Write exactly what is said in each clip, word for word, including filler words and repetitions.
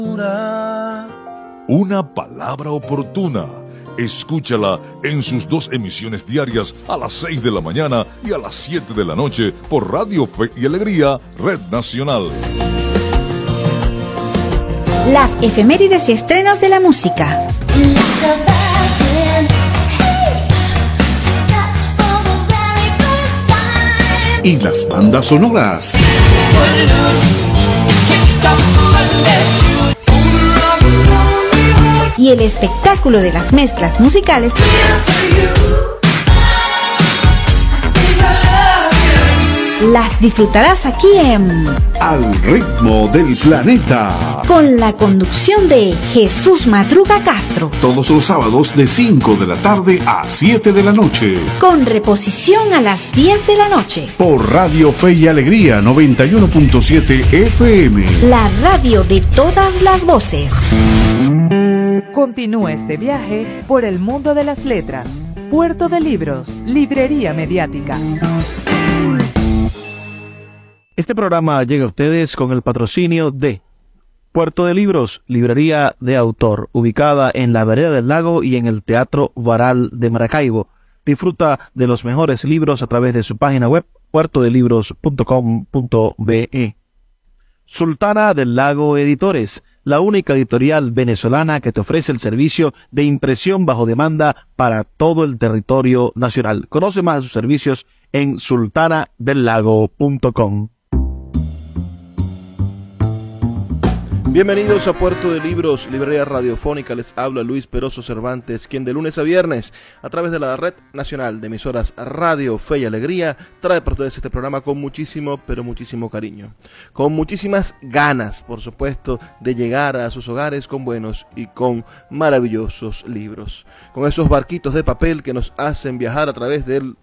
Una palabra oportuna. Escúchala en sus dos emisiones diarias a las seis de la mañana y a las siete de la noche por Radio Fe y Alegría, Red Nacional. Las efemérides y estrenos de la música. Y las bandas sonoras. Y el espectáculo de las mezclas musicales. Las disfrutarás aquí en Al ritmo del planeta, con la conducción de Jesús Madruga Castro, todos los sábados de cinco de la tarde a siete de la noche, con reposición a las diez de la noche, por Radio Fe y Alegría noventa y uno punto siete F M, la radio de todas las voces. Continúa este viaje por el mundo de las letras. Puerto de Libros, librería mediática. Este programa llega a ustedes con el patrocinio de Puerto de Libros, librería de autor, ubicada en la Vereda del Lago y en el Teatro Varal de Maracaibo. Disfruta de los mejores libros a través de su página web, puerto de libros punto com punto be. Sultana del Lago Editores, la única editorial venezolana que te ofrece el servicio de impresión bajo demanda para todo el territorio nacional. Conoce más de sus servicios en sultana del lago punto com. Bienvenidos a Puerto de Libros, librería radiofónica. Les habla Luis Peroso Cervantes, quien de lunes a viernes, a través de la Red Nacional de Emisoras Radio Fe y Alegría, trae para ustedes este programa con muchísimo, pero muchísimo cariño. Con muchísimas ganas, por supuesto, de llegar a sus hogares con buenos y con maravillosos libros. Con esos barquitos de papel que nos hacen viajar a través del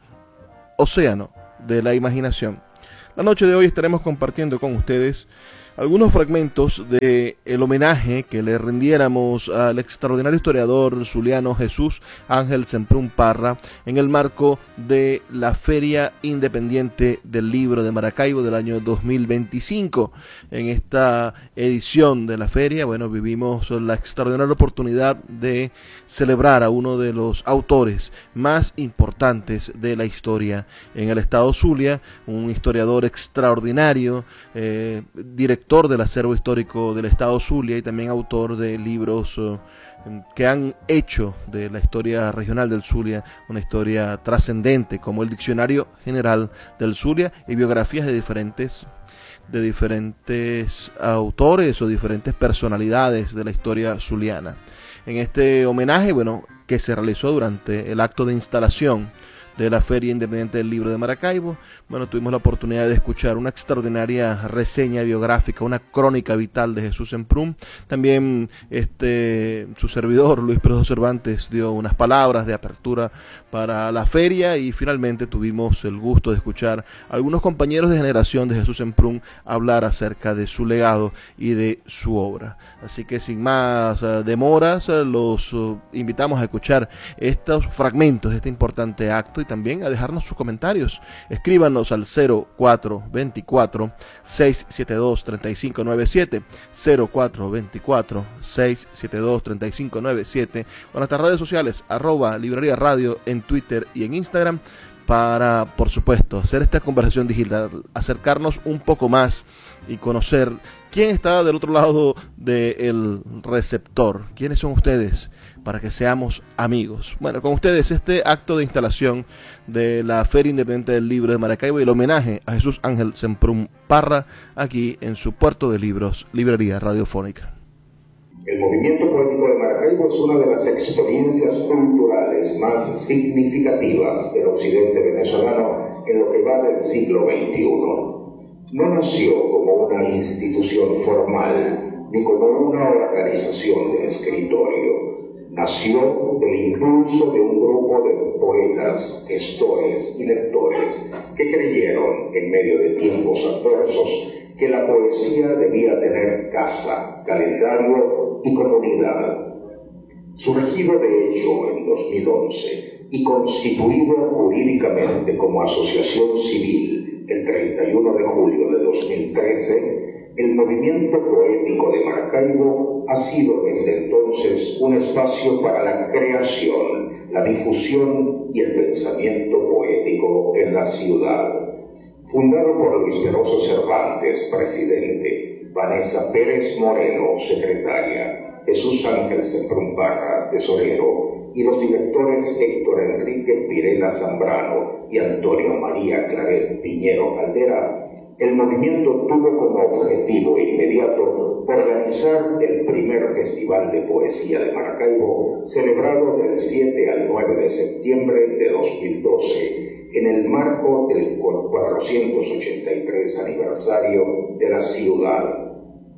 océano de la imaginación. La noche de hoy estaremos compartiendo con ustedes algunos fragmentos del homenaje que le rindiéramos al extraordinario historiador zuliano Jesús Ángel Semprún Parra en el marco de la Feria Independiente del Libro de Maracaibo del año dos mil veinticinco. En esta edición de la feria, bueno, vivimos la extraordinaria oportunidad de celebrar a uno de los autores más importantes de la historia en el estado Zulia, un historiador extraordinario, eh, director del acervo histórico del estado Zulia y también autor de libros uh, que han hecho de la historia regional del Zulia una historia trascendente, como el Diccionario General del Zulia y biografías de diferentes de diferentes autores o diferentes personalidades de la historia zuliana. En este homenaje, bueno, que se realizó durante el acto de instalación de la Feria Independiente del Libro de Maracaibo, bueno, tuvimos la oportunidad de escuchar una extraordinaria reseña biográfica, una crónica vital de Jesús Semprún. También este, su servidor, Luis Peroso Cervantes, dio unas palabras de apertura para la feria y finalmente tuvimos el gusto de escuchar a algunos compañeros de generación de Jesús Semprún hablar acerca de su legado y de su obra. Así que sin más uh, demoras, uh, los uh, invitamos a escuchar estos fragmentos de este importante acto y también a dejarnos sus comentarios. Escríbanos al cero cuatro veinticuatro, seiscientos setenta y dos, treinta y cinco noventa y siete, cero cuatro veinticuatro, seiscientos setenta y dos, treinta y cinco noventa y siete, o en nuestras redes sociales, arroba Librería Radio en Twitter y en Instagram, para, por supuesto, hacer esta conversación digital, acercarnos un poco más y conocer quién está del otro lado del receptor, quiénes son ustedes, para que seamos amigos. Bueno, con ustedes este acto de instalación de la Feria Independiente del Libro de Maracaibo y el homenaje a Jesús Ángel Semprún Parra aquí en su Puerto de Libros, librería radiofónica. El movimiento poético de Maracaibo es una de las experiencias culturales más significativas del occidente venezolano en lo que va del siglo veintiuno. No nació como una institución formal, ni como una organización de escritorio. Nació del impulso de un grupo de poetas, gestores y lectores que creyeron, en medio de tiempos adversos, que la poesía debía tener casa, calendario y comunidad. Surgido de hecho en dos mil once y constituido jurídicamente como asociación civil el treinta y uno de julio de dos mil trece, El movimiento poético de Maracaibo ha sido desde entonces un espacio para la creación, la difusión y el pensamiento poético en la ciudad. Fundado por Luis Peroso Cervantes, presidente, Vanessa Pérez Moreno, secretaria, Jesús Ángel Semprún Parra, tesorero, y los directores Héctor Enrique Pirela Zambrano y Antonio María Claret Piñero Caldera, el movimiento tuvo como objetivo inmediato organizar el primer Festival de Poesía de Maracaibo, celebrado del siete al nueve de septiembre de dos mil doce, en el marco del cuatrocientos ochenta y tres aniversario de la ciudad.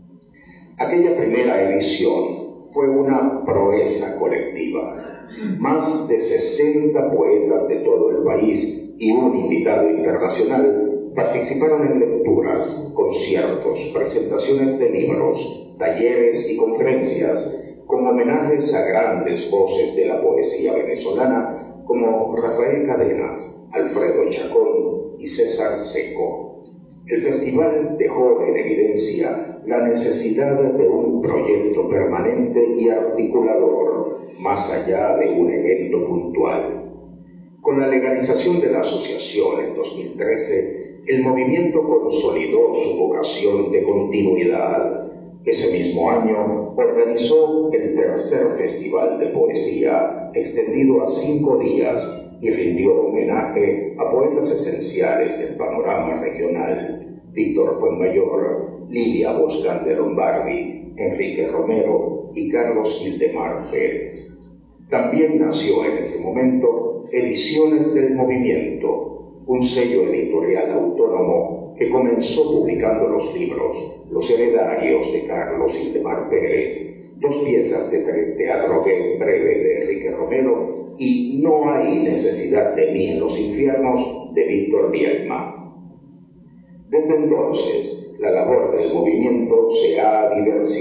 Aquella primera edición fue una proeza colectiva. Más de sesenta poetas de todo el país y un invitado internacional participaron en lecturas, conciertos, presentaciones de libros, talleres y conferencias, con homenajes a grandes voces de la poesía venezolana como Rafael Cadenas, Alfredo Chacón y César Seco. El festival dejó en evidencia la necesidad de un proyecto permanente y articulador, más allá de un evento puntual. Con la legalización de la asociación en dos mil trece, el movimiento consolidó su vocación de continuidad. Ese mismo año organizó el tercer Festival de Poesía, extendido a cinco días, y rindió homenaje a poetas esenciales del panorama regional: Víctor Fuenmayor, Lilia Boscán de Lombardi, Enrique Romero y Carlos Gildemar Pérez. También nació en ese momento Ediciones del Movimiento, un sello editorial autónomo que comenzó publicando los libros Los Heredarios de Carlos Gildemar Pérez, dos piezas de teatro breve de Enrique Romero y No hay necesidad de mí en los infiernos de Víctor Bielma. Desde entonces, la labor del movimiento se ha diversificado.